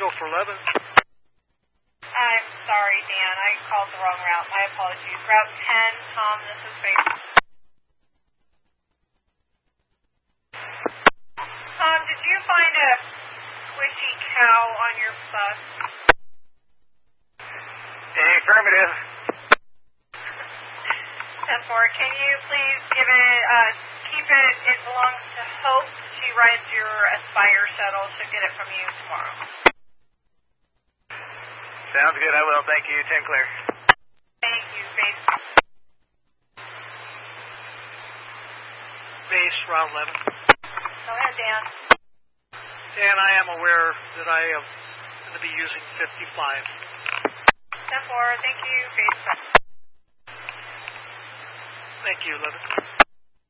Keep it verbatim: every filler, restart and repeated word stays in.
go for eleven. I'm sorry, Dan. I called the wrong route. My apologies. Route ten, Tom, this is Faith. Tom, did you find a squishy cow on your bus? Affirmative. ten four, can you please give it, uh, keep it, it belongs to Hope. She rides your Aspire shuttle. She'll get it from you tomorrow. Sounds good, I will. Thank you. ten clear. Thank you, Base. Base, route eleven. Go ahead, Dan. Dan, I am aware that I am going to be using fifty-five. ten four, thank you, Base. Thank you, eleven.